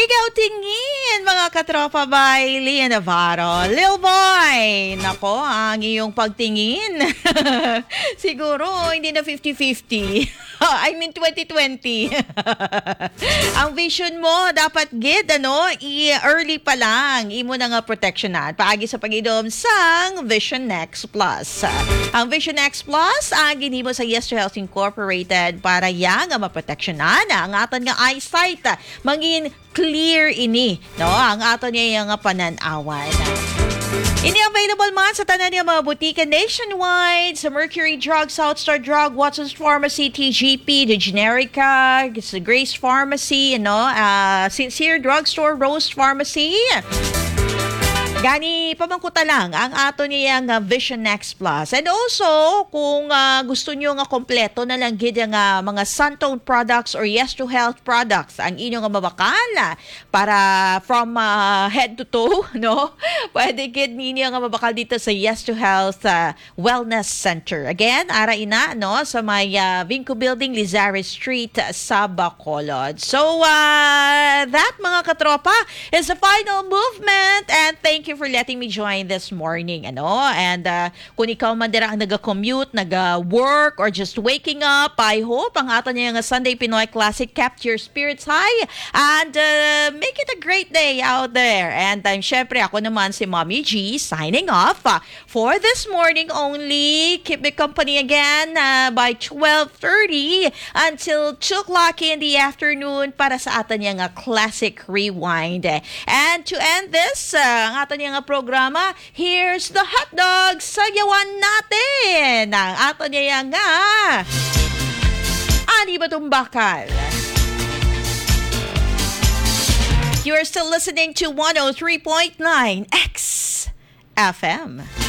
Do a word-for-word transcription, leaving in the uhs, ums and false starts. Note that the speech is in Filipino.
Ikaw tingin, mga katropa by Leah Navarro. Lil Boy, nako, ang iyong pagtingin. Siguro, hindi na fifty-fifty. I mean, twenty twenty. Ang vision mo, dapat gid, ano, i-early pa lang. Imo na nga protectionan. Paagi sa pag-idom sang Vision X Plus. Ang Vision X Plus, ang ginimo sa Yes to Health Incorporated para yang nga maproteksyonan ang aton nga eyesight. Mangin clear ini, no? Ang aton niya nga pananawan. Ini available man sa tanan niya mga butika nationwide, sa Mercury Drug, Southstar Drug, Watson's Pharmacy, T G P, The Generica, sa Grace Pharmacy, you know, uh, Sincere Drugstore, Rose Pharmacy. Gani, pamangkuta lang ang ato niyang uh, Vision X Plus. And also, kung uh, gusto niyo nga kompleto na lang gid nga uh, mga Suntone products or Yes to Health products, ang inyo nga mabakal para from uh, head to toe, no? Pwede gid ninyo nga mabakal dito sa Yes to Health uh, Wellness Center. Again, ara ina, no? Sa may uh, Vinco Building, Lizares Street, sa Bacolod. So, uh, that, mga katropa, is the final movement. And thank you for letting me join this morning, ano? And uh, kung ikaw man dira ang naga-commute, naga-work, or just waking up, I hope ang ato niya nga Sunday Pinoy Classic kept your spirits high and uh, make it a great day out there. And I'm um, syempre ako naman si Mommy G signing off uh, for this morning only. Keep me company again uh, by twelve thirty until two o'clock in the afternoon para sa ato niya nga Classic Rewind. And to end this, uh, ang ato niya nga programa, here's the hot dog sayawan natin ang ato niya nga Ani ba itong bakal? You are still listening to one oh three point nine X F M.